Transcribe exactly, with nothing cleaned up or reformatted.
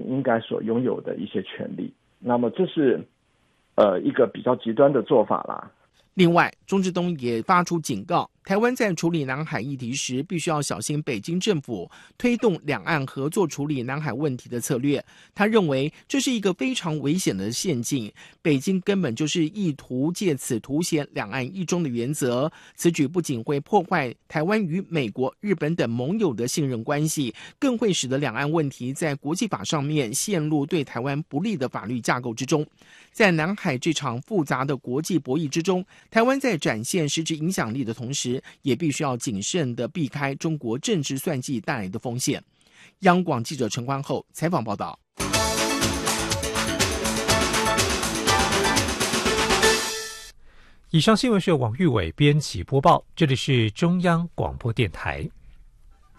应该所拥有的一些权利。那么这是呃一个比较极端的做法啦。 另外，钟志东也发出警告，台湾在处理南海议题时，必须要小心北京政府推动两岸合作处理南海问题的策略。他认为这是一个非常危险的陷阱，北京根本就是意图借此凸显两岸一中的原则。此举不仅会破坏台湾与美国、日本等盟友的信任关系，更会使得两岸问题在国际法上面陷入对台湾不利的法律架构之中。在南海这场复杂的国际博弈之中，台湾在展现实质影响力的同时，也必须要谨慎地避开中国政治算计带来的风险。央广记者陈冠厚采访报道。 以上新闻是由王玉伟编辑播报，这里是中央广播电台。